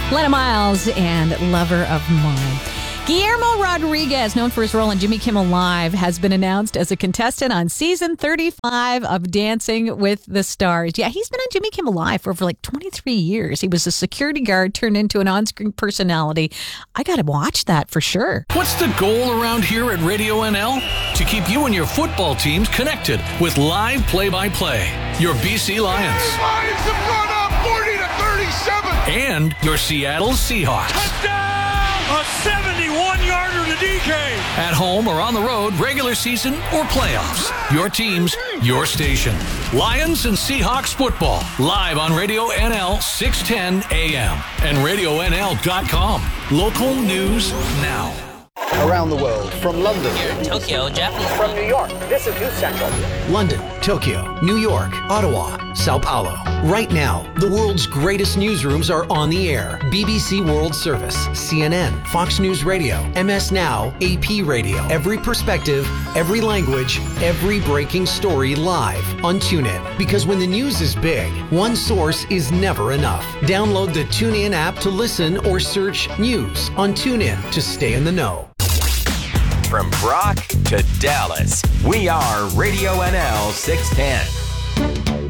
Lena Miles and Lover of Mine. Guillermo Rodriguez, known for his role in Jimmy Kimmel Live, has been announced as a contestant on season 35 of Dancing with the Stars. Yeah, he's been on Jimmy Kimmel Live for over 23 years. He was a security guard turned into an on-screen personality. I got to watch that for sure. What's the goal around here at Radio NL? To keep you and your football teams connected with live play-by-play. Your BC Lions. Lions have gone up 40-37. And your Seattle Seahawks. Touchdown! A 71-yarder to DK. At home or on the road, regular season or playoffs. Your teams, your station. Lions and Seahawks football. Live on Radio NL 610 AM and RadioNL.com. Local news now. Around the world, from London. Here in Tokyo, Japanese. From New York, this is News Central. London, Tokyo, New York, Ottawa, Sao Paulo. Right now, the world's greatest newsrooms are on the air. BBC World Service, CNN, Fox News Radio, MS Now, AP Radio. Every perspective, every language, every breaking story live on TuneIn. Because when the news is big, one source is never enough. Download the TuneIn app to listen or search news on TuneIn to stay in the know. From Brock to Dallas, we are Radio NL 610.